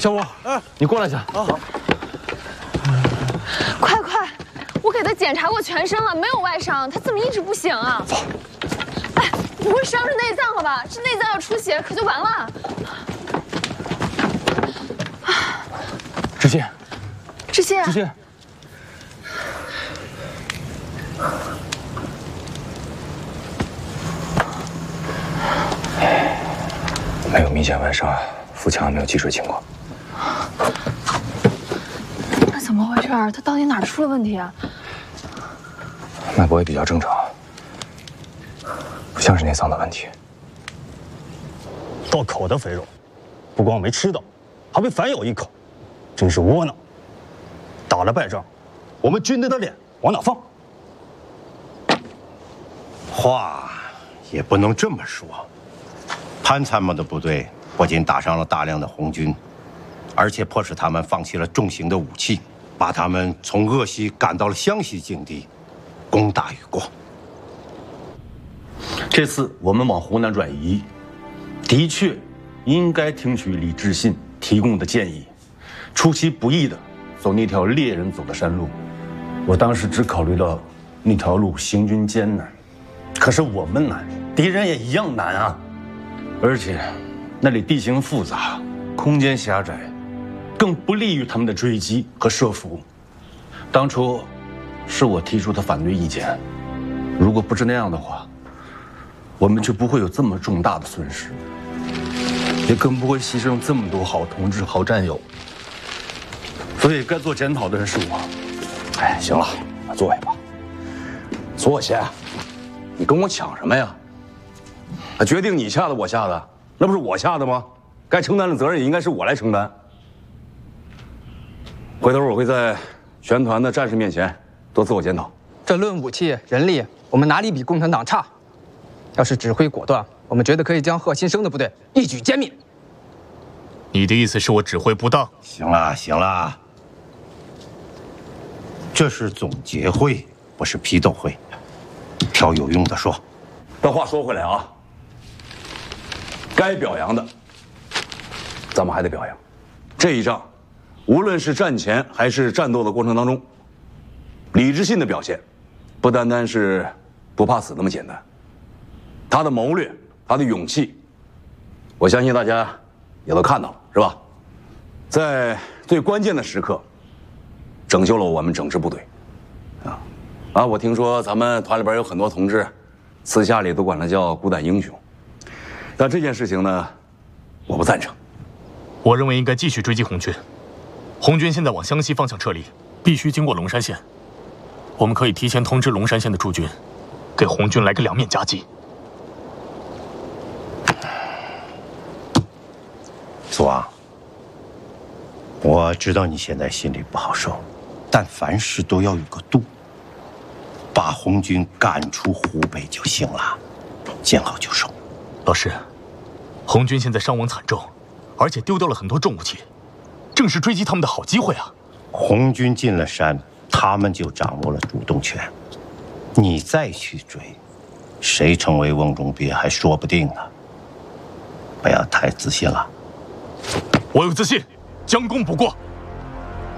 小五，你过来一下。好。 快快，我给他检查过全身了，没有外伤，他怎么一直不醒啊？ 走。 哎，不会伤着内脏了吧？这内脏要出血可就完了。 知县。 知县。 知县。 没有明显外伤，腹腔没有积水情况。 那怎么回事？他到底哪儿出了问题啊？ 脉搏也比较正常，不像是内脏的问题。 到口的肥肉，不光没吃到，还被反咬一口，真是窝囊。打了败仗，我们军队的脸往哪放？ 话也不能这么说。潘参谋的部队不仅打伤了大量的红军，而且迫使他们放弃了重型的武器，把他们从鄂西赶到了湘西境地，攻打于过。 这次我们往湖南转移，的确应该听取李志信提供的建议，出其不意的走那条猎人走的山路。我当时只考虑到那条路行军艰难，可是我们难，敌人也一样难啊。而且那里地形复杂，空间狭窄，更不利于他们的追击和设伏。当初是我提出的反对意见，如果不是那样的话，我们就不会有这么重大的损失，也更不会牺牲这么多好同志、好战友。所以该做检讨的人是我。 哎，行了，坐下吧。坐下，你跟我抢什么呀？决定你下的，我下的，那不是我下的吗？该承担的责任也应该是我来承担。回头我会在全团的战士面前多自我检讨。 这论武器、人力，我们哪里比共产党差？要是指挥果断，我们觉得可以将贺新生的部队一举歼灭。 你的意思是我指挥不当？ 行了，行了，这是总结会，不是批斗会。挑有用的说。 但话说回来啊，该表扬的，咱们还得表扬。这一仗，无论是战前还是战斗的过程当中，李志信的表现，不单单是不怕死那么简单，他的谋略，他的勇气，我相信大家也都看到了，是吧？在最关键的时刻，拯救了我们整支部队。我听说咱们团里边有很多同志，私下里都管他叫孤胆英雄。但这件事情呢，我不赞成。 我认为应该继续追击红军。红军现在往湘西方向撤离，必须经过龙山县。我们可以提前通知龙山县的驻军，给红军来个两面夹击。 苏王，我知道你现在心里不好受，但凡事都要有个度。把红军赶出湖北就行了，见好就收。 老师，红军现在伤亡惨重，而且丢掉了很多重武器，正是追击他们的好机会啊！ 红军进了山，他们就掌握了主动权。你再去追，谁成为瓮中鳖还说不定呢。不要太自信了。 我有自信，将功补过。